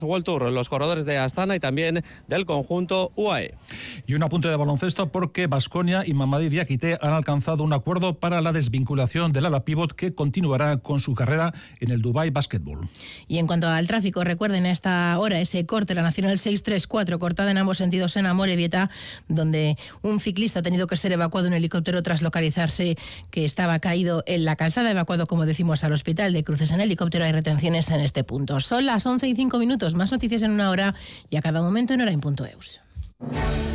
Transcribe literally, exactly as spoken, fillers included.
World Tour, los corredores de Astana y también del conjunto U A E. Y un apunte de baloncesto porque Baskonia y Mamadi Diakité han alcanzado un acuerdo para la desvinculación del ala pívot que continuará con su carrera en el Dubai Basketball. Y en cuanto al tráfico, recuerden a esta hora ese corte, la Nacional seiscientos treinta y cuatro, cortada en ambos sentidos en Amorebieta, donde un ciclista ha tenido que ser evacuado en helicóptero tras localizarse que estaba caído en la calzada, evacuado, como decimos, al hospital de Cruces en helicóptero. Hay retenciones en este punto. Son las once y cinco minutos. Más noticias en una hora y a cada momento en hora en punto eus.